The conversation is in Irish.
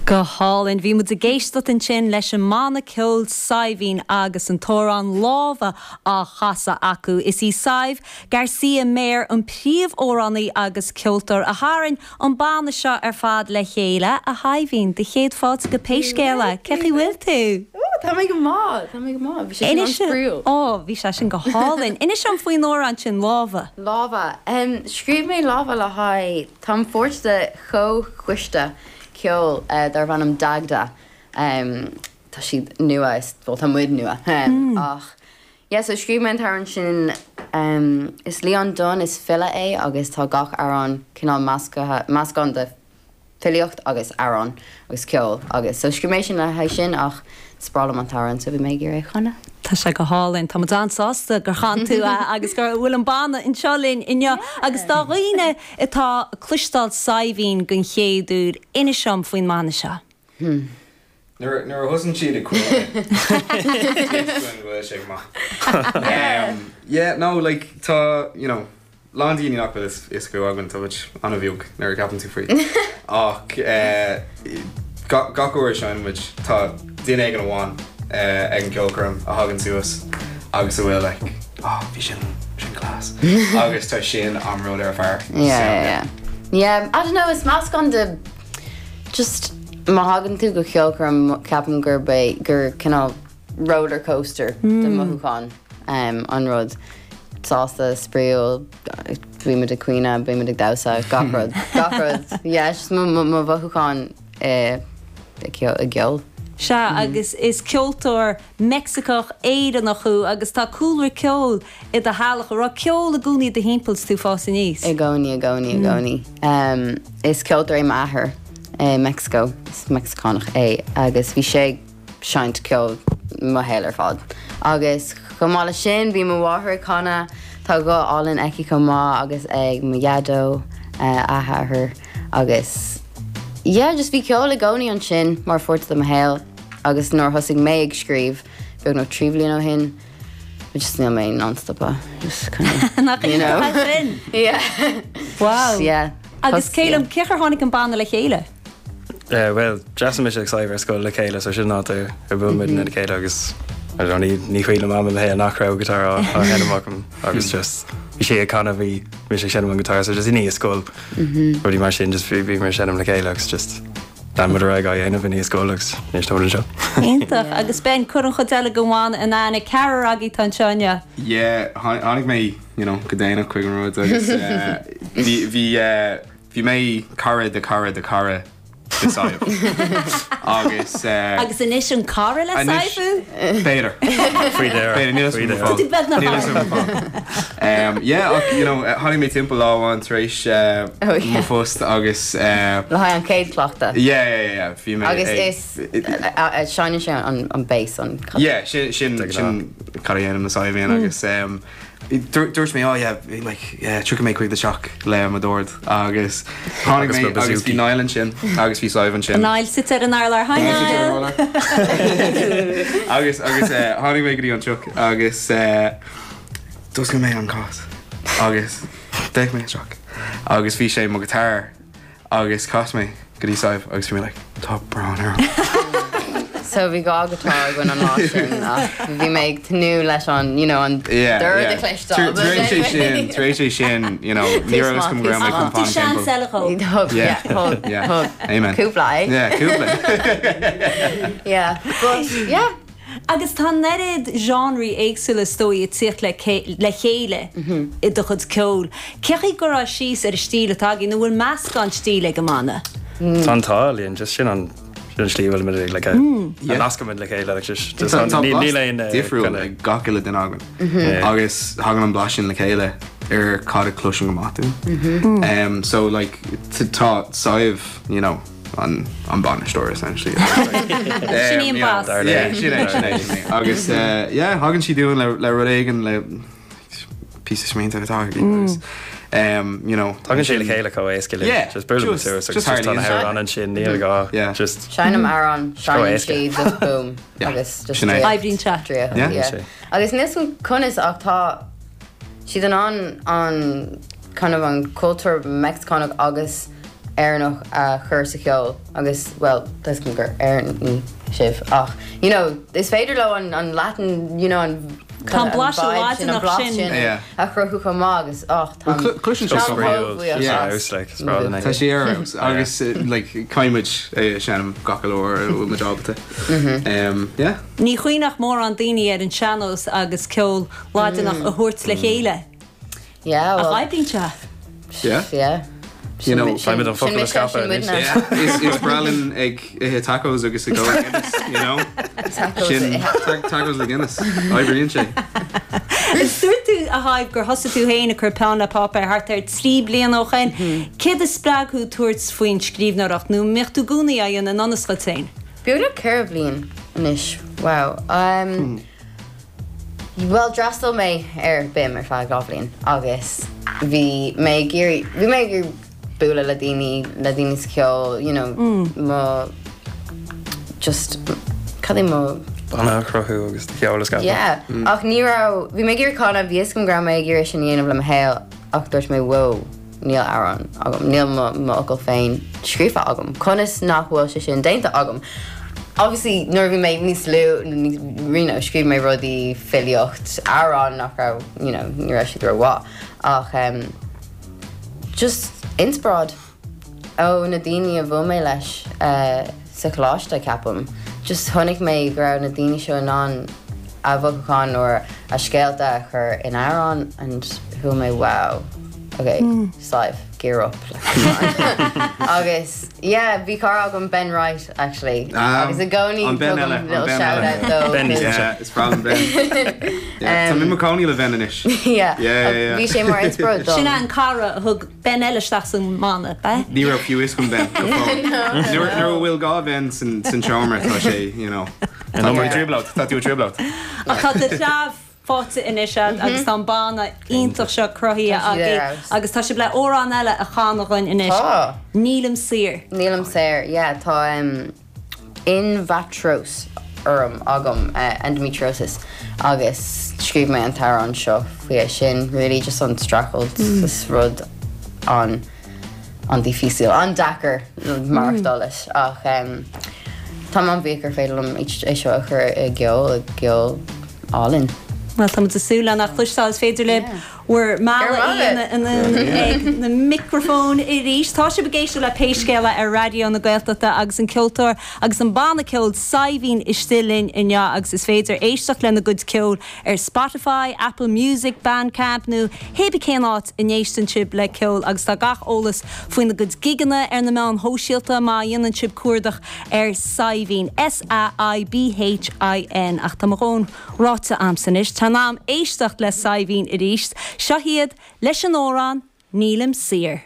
Go hálinn bhí mu a géistot an sin leis an mána ceol saibhín agus an tórán láha á chasa acu. Is í Saibh Garcia Mair an príomh óránaí agus ceoltar a háann an bána seo ar fad le chéile a haimhín de chéad fád go péiscéile. Cechi bhfuil tú? Tá mé go má, bhí sé an sprúil. Bhí sé sin go hálinn. Inis an faoin órán sin láha. Láha. Scríb mé láha le haid tá fórsta cho chuiste ceol dar bhanam dagda. Tá siad nua is tá muid nua. Ach, so scríb mé tar an sin is Leon Dunn is fila é agus tá gach arán cinál mascán de filiocht agus arán agus ceol agus. So scríb mé sin le haid sin ach sprála an tarann so bhí mé gur é chuna. Tá sé go hálinn tá dansásta gur chan tú agus gur bhfuil an bána in seolín inne agus dá roiine atá clistáil saibhín gon chéadúr ina seom faoin mána seo. Nuair thusann siad a cuaine. Yeah, no, like, tá, you know, Landíní nach is go agan tá bit anna bhiúg nuair capan tú faoi. Ach, gachúir sein which tá duine ag an bháin ag an ceolcram a hagann suas agus a bhfuil bhí sin clás. Agus tá sin amród ar fearr. Yeah, I don't know, is más gan de just má hagann tú go ceolcram capan gur cinál roller coaster de mothúchan an rud. Sásta, spríol, bhí me de cuioine, bhí me de dása, gachrod. Yeah, just má bhuacháin a geol. Se agus is ceoltóir Mexicach éidir nach chu agus tá coolra ceol I a hálach ra ceol a gúnaí de himpels tú fása níos. I gcónaí. Is ceoltóir é maithair Mexico, is Mexicánach é agus bhí sé seint ceol má héilear fád. Agus chumála sin bhí mo bháthair chuna tá go álinn eici go má agus ag maiadó athair agus just bhí ceol a gcónaí an sin mar fuirta am héil agus nóir thosaigh mé ag scríb beag nó tríomhlíon ó hin just níl mé non-stoppa just kind of, you know. Yeah. Wow. Yeah. Agus céilem cechar tháinig an bána le chéile? Well, Jason mis ag saibhar scoil le chéile so sin ná ar bhfuil na chéile agus ní chuile má le hé nach raibh gitar á henamacham agus just bhí sé chuna bhí mi sé sinam an gitar so just iní scóil rudí mar sin just bhí mar sinam le chéile agus just dan mud raig á dhéanamh iní scólagus níos tó seo. Ítach agus ben chuann chodeile go bháin in ana cear agé tan seoine. Yeah, tháinig mé, go déanamh chuig an rud agus bhí mé cara de cara Saibh. Agus inis an cara le Saibh? Béidir. Tháinig mé timp láháin tar éis mo fust agus le haid an céad clochta. Yeah. Agus is seine sé an base an Yeah, sin caréanam na Saibhíon agus dúirt mé tru mé chuig de seach le a dúirt agus tháinig mé agus bhí náilann sin agus bhí Saibhann sin. Náil sit ar an airlar hain. Agus tháinig mé go dtí an seach agus dus go mé an cás agus déich mé seach agus bhí sé mo gitar agus cás mé go dtí Saibh agus bhí mé tá brán ar. So bhí gá gotá gin an lá sin bhí méid tanú leis an an dúir cléistá. Trééis sé sin níras go gra mé chun Tá sean sellachó. Amen. Cúplaid. Cúplaid. Agus tá nerid genre éagsúla stóí tíocht le chéile I do chud ceol. Cechaí go rá síos ar stíle tágin nó bhfuil meascán stíle go mana? Táilíonn just sin an slíhfuil me le lascamid le chéile ní difriúil le gaciile den agan agus hagan an blasin le chéile ar cáda cloisian go matú. So tá Saibh, an banistúir essentially. Sinní an bás. Sin agus hagann si dúin le rud éigen le pí smínta atá. Tugann sé le chéile có éascaile just build just an an sin níl gá just Seinam arán siad just boom agus just Aibrín chat. Agus níos chunas ach tá siad an kind of an cultúr Mexicánach agus Airnach a chur sa ceol agus well dus go gur airní sibh ach is féidir le an Latin an Tá blas láid nach sin a chruthú chu mágus Cluisian Tá sé agus caiimiid sem gacalóir bhfuil meábalta. Ní chuoinach mór an daoine ar an seanos agus ceol láidenach a thuirt le chéile. A bhaidlínte? Find an fucking scapa. Is bralin ag tacos agus a go Guinness, tacos le Guinness. Ibrion sé. Is dúir tú a haibh gur thosa tú héanana chu peanna pap ar hart ar slí blian óchain, céad is sppraagú tuairt faoin scríbnarach nó mecht tú gúnaí a dhéana an anasfa tain? Bíú le ceir blian inis. Wow. Well, drastal mé ar bim ar fá goblin agus bhí mé gur búla le daoine ceol, má just cadí má Banna crothú agus ceol scapa. Yeah, ach ní bhí mé gur cána bhíos go gra mé gur sin dhéanamh le héil ach dúirt mé níl aran agam, níl má ocail féin scrífa agam, conas nachhfuil sé sin déanta agam. Obviously, nuair bhí mé níos lú rina scríb mé rudí filiocht aran nach ní raibh si gur bhá ach just inspirad na daoine a bhfuil mé leis sa chláiste capam. Just tháinig mé gur na daoine seo an a bhagán or a scéalta chur in aran and thu mé wow. Okay, Slive, gear up. Agus, bhí car agam Ben Wright, actually. Agus a gcónaí little shout out though. Ben, it's probably Ben. Tá mí macónaí le Ben inis. Bhí sé mar inspirad dom. Sinna an cara thug Ben eileisteach san mána, be? Ní raibh fiúis chun Ben. Nuair bhfuil gá Ben san seomar tá sé, An nóir driblaut, tá tú driblaut. A tá de traf fáte inisiad agus tá bána ionintach seo cruthaí agus tá si ble órán eile a chánachain inis. Nílam Saor. Nílam Saor, tá invatros agam endometriosis agus scríb mé an tarrán seo faoi sin really just an strachled is rud an difícil an dachar marachtális ach tá an bhíar féidirm é seo a chur i gceol álinn. Well, tá asúla nach chluisteáil féidir le bhuair mála na microfón i rís. Tá sé begéisiú le péiscéile ar radio na Gaeltachta agus an ceoltóir agus an banna ceol saibhín istilín inne agus is féidir éisteach le na good ceol ar Spotify, Apple Music, Bandcamp nó hébe cén áit in éistan sib le ceol agus tá gach ólas faoin na good giganna ar na meán hóisialta má dhéanaan sib cuardach ar saibhín SAIBHIN ach tá marrón ráta amsanis. Tá nám éisteach le saibhín i ríist. Seo hiad leis an órán Nílam Saor.